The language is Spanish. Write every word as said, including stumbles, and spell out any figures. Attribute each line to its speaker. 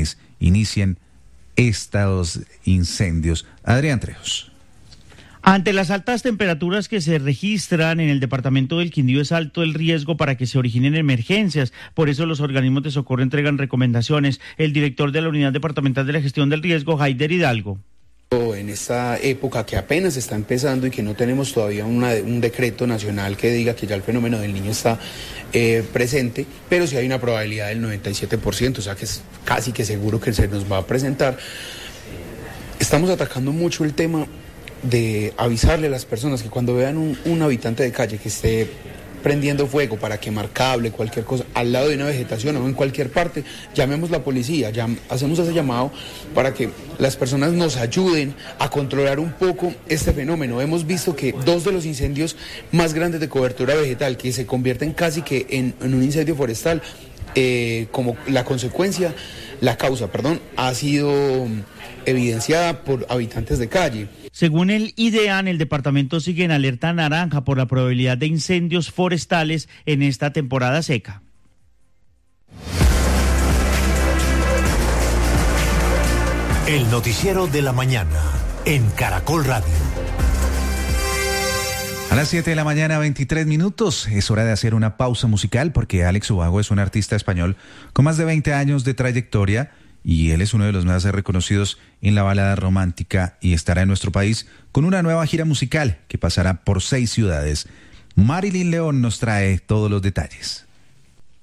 Speaker 1: quienes inicien estos incendios. Adrián Trejos.
Speaker 2: Ante las altas temperaturas que se registran en el departamento del Quindío, es alto el riesgo para que se originen emergencias. Por eso los organismos de socorro entregan recomendaciones. El director de la Unidad Departamental de la Gestión del Riesgo, Haider Hidalgo.
Speaker 3: En esta época que apenas está empezando y que no tenemos todavía una, un decreto nacional que diga que ya el fenómeno del Niño está eh, presente, pero sí hay una probabilidad del noventa y siete por ciento, o sea que es casi que seguro que se nos va a presentar. Estamos atacando mucho el tema de avisarle a las personas que cuando vean un, un habitante de calle que esté prendiendo fuego para quemar cable, cualquier cosa, al lado de una vegetación o en cualquier parte, llamemos a la policía, llam, hacemos ese llamado para que las personas nos ayuden a controlar un poco este fenómeno. Hemos visto que dos de los incendios más grandes de cobertura vegetal, que se convierten casi que en, en un incendio forestal, eh, como la consecuencia, la causa, perdón, ha sido evidenciada por habitantes de calle.
Speaker 2: Según el IDEAN, el departamento sigue en alerta naranja por la probabilidad de incendios forestales en esta temporada seca.
Speaker 4: El noticiero de la mañana en Caracol Radio.
Speaker 1: A las siete de la mañana, veintitrés minutos, es hora de hacer una pausa musical porque Alex Ubago es un artista español con más de veinte años de trayectoria y él es uno de los más reconocidos en la balada romántica y estará en nuestro país con una nueva gira musical que pasará por seis ciudades. Marilyn León nos trae todos los detalles.